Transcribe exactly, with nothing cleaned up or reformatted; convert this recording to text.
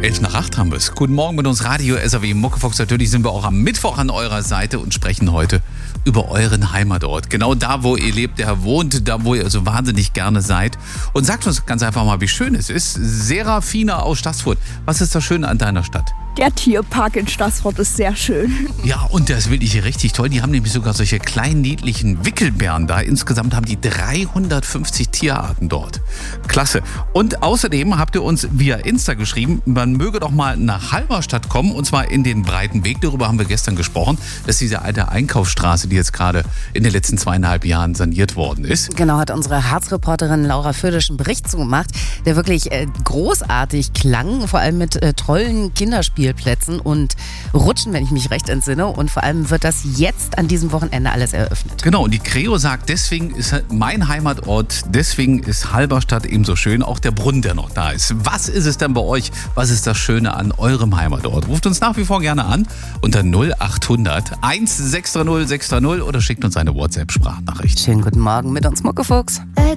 elf nach acht haben wir es. Guten Morgen mit uns Radio S A W Muckefuchs. Natürlich sind wir auch am Mittwoch an eurer Seite und sprechen heute über euren Heimatort. Genau da, wo ihr lebt, der wohnt, da, wo ihr so wahnsinnig gerne seid. Und sagt uns ganz einfach mal, wie schön es ist. Serafina aus Staßfurt, was ist das Schöne an deiner Stadt? Der Tierpark in Staßfurt ist sehr schön. Ja, und das ist wirklich richtig toll. Die haben nämlich sogar solche kleinen, niedlichen Wickelbären da. Insgesamt haben die dreihundertfünfzig Tierarten dort. Klasse. Und außerdem habt ihr uns via Insta geschrieben, man möge doch mal nach Halberstadt kommen, und zwar in den Breiten Weg. Darüber haben wir gestern gesprochen. Das ist diese alte Einkaufsstraße, die jetzt gerade in den letzten zweieinhalb Jahren saniert worden ist. Genau, hat unsere Harzreporterin Laura Fürdisch einen Bericht zugemacht, der wirklich äh, großartig klang, vor allem mit äh, tollen Kinderspielen. Spielplätzen und Rutschen, wenn ich mich recht entsinne. Und vor allem wird das jetzt an diesem Wochenende alles eröffnet. Genau, und die Creo sagt, deswegen ist mein Heimatort, deswegen ist Halberstadt eben so schön, auch der Brunnen, der noch da ist. Was ist es denn bei euch? Was ist das Schöne an eurem Heimatort? Ruft uns nach wie vor gerne an unter null acht hundert eins sechs drei null sechs drei null oder schickt uns eine WhatsApp-Sprachnachricht. Schönen guten Morgen mit uns, Muckefuchs.